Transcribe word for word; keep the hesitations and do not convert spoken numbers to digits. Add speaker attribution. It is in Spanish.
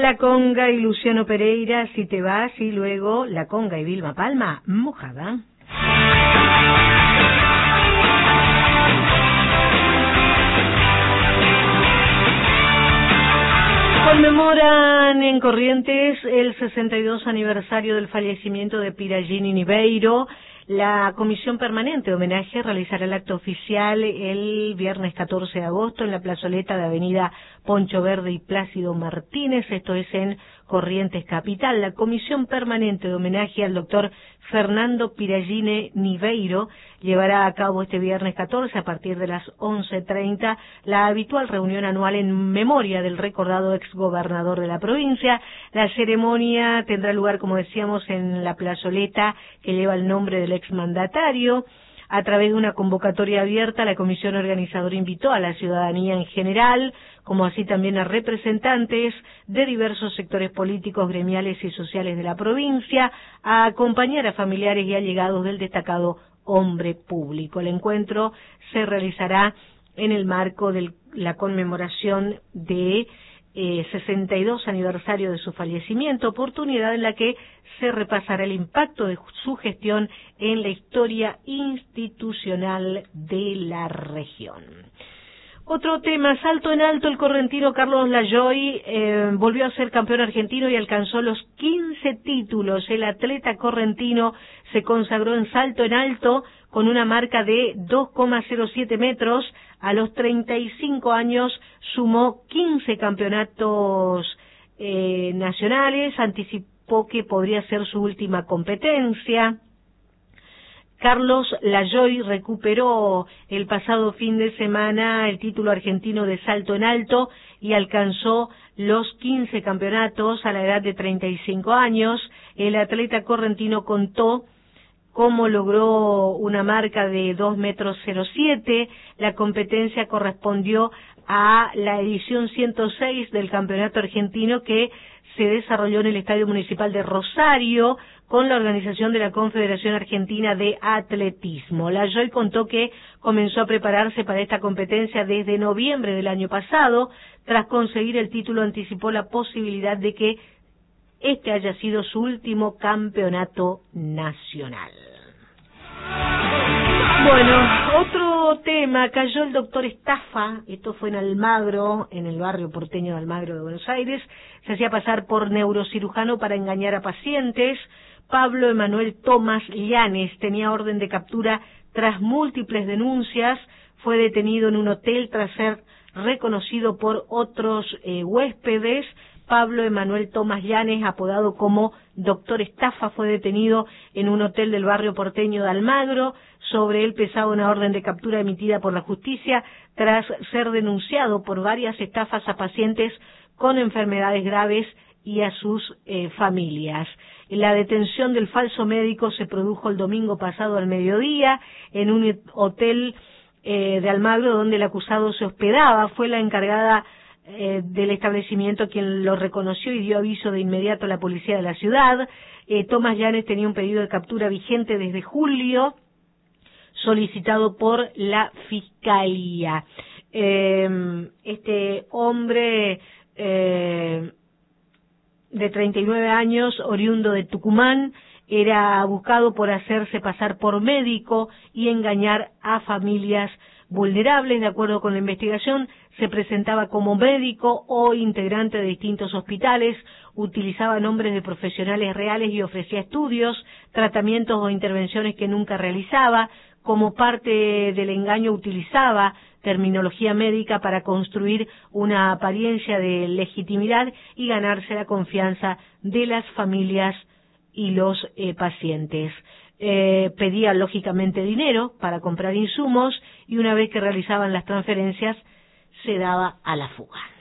Speaker 1: La Conga y Luciano Pereira, Si te vas, y luego La Conga y Vilma Palma, Mojada. Conmemoran en Corrientes el sesenta y dos aniversario del fallecimiento de Piragini Niveiro. La Comisión Permanente de Homenaje realizará el acto oficial el viernes catorce de agosto en la plazoleta de Avenida Poncho Verde y Plácido Martínez, esto es en Corrientes Capital. La Comisión Permanente de Homenaje al doctor Fernando Piragini Niveiro llevará a cabo este viernes catorce a partir de las once treinta la habitual reunión anual en memoria del recordado exgobernador de la provincia. La ceremonia tendrá lugar, como decíamos, en la plazoleta que lleva el nombre del exmandatario. A través de una convocatoria abierta, la comisión organizadora invitó a la ciudadanía en general, como así también a representantes de diversos sectores políticos, gremiales y sociales de la provincia, a acompañar a familiares y allegados del destacado hombre público. El encuentro se realizará en el marco de la conmemoración de eh, sesenta y dos aniversario de su fallecimiento, oportunidad en la que se repasará el impacto de su gestión en la historia institucional de la región. Otro tema, salto en alto, el correntino Carlos Lajoy eh, volvió a ser campeón argentino y alcanzó los quince títulos. El atleta correntino se consagró en salto en alto con una marca de dos coma cero siete metros. A los treinta y cinco años sumó quince campeonatos eh, nacionales, anticipó que podría ser su última competencia. Carlos Lajoy recuperó el pasado fin de semana el título argentino de salto en alto y alcanzó los quince campeonatos a la edad de treinta y cinco años. El atleta correntino contó cómo logró una marca de dos metros cero siete. La competencia correspondió a la edición ciento seis del Campeonato Argentino que se desarrolló en el Estadio Municipal de Rosario con la organización de la Confederación Argentina de Atletismo. Lajoy contó que comenzó a prepararse para esta competencia desde noviembre del año pasado. Tras conseguir el título, anticipó la posibilidad de que este haya sido su último campeonato nacional. Bueno, otro tema, cayó el doctor Estafa, esto fue en Almagro, en el barrio porteño de Almagro de Buenos Aires, se hacía pasar por neurocirujano para engañar a pacientes. Pablo Emanuel Tomás Llanes tenía orden de captura tras múltiples denuncias, fue detenido en un hotel tras ser reconocido por otros eh, huéspedes. Pablo Emanuel Tomás Llanes, apodado como Doctor Estafa, fue detenido en un hotel del barrio porteño de Almagro. Sobre él pesaba una orden de captura emitida por la justicia tras ser denunciado por varias estafas a pacientes con enfermedades graves y a sus eh, familias. La detención del falso médico se produjo el domingo pasado al mediodía en un hotel eh, de Almagro donde el acusado se hospedaba. Fue la encargada Eh, del establecimiento quien lo reconoció y dio aviso de inmediato a la policía de la ciudad. Eh, Tomás Llanes tenía un pedido de captura vigente desde julio, solicitado por la Fiscalía. Eh, este hombre eh, de treinta y nueve años, oriundo de Tucumán, era buscado por hacerse pasar por médico y engañar a familias vulnerables. De acuerdo con la investigación, se presentaba como médico o integrante de distintos hospitales, utilizaba nombres de profesionales reales y ofrecía estudios, tratamientos o intervenciones que nunca realizaba. Como parte del engaño utilizaba terminología médica para construir una apariencia de legitimidad y ganarse la confianza de las familias y los eh, pacientes. Eh, pedía lógicamente dinero para comprar insumos y una vez que realizaban las transferencias se daba a la fuga.